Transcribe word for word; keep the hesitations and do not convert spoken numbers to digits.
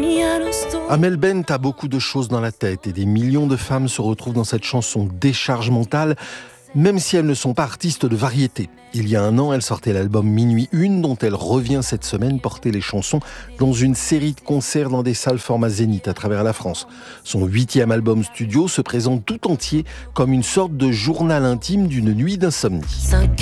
Amel Bent a beaucoup de choses dans la tête et des millions de femmes se retrouvent dans cette chanson Décharge mentale, même si elles ne sont pas artistes de variété. Il y a un an, elle sortait l'album Minuit Une, dont elle revient cette semaine porter les chansons dans une série de concerts dans des salles format Zénith à travers la France. Son huitième album studio se présente tout entier comme une sorte de journal intime d'une nuit d'insomnie.